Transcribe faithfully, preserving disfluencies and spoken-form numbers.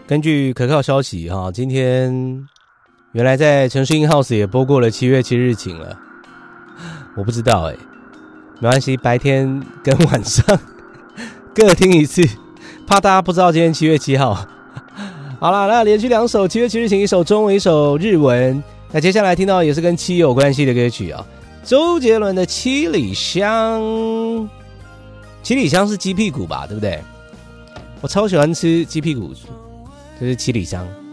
根据可靠消息哈，今天原来在陈淑英 House 也播过了七月七日晴了，我不知道哎、欸，没关系，白天跟晚上各听一次，怕大家不知道今天七月七号。好啦，那连续两首七月七日晴，一首中文，一首日文。那接下来听到也是跟七有关系的歌曲啊，周杰伦的《七里香》。七里香是鸡屁股吧，对不对？我超喜欢吃鸡屁股，就是七里香。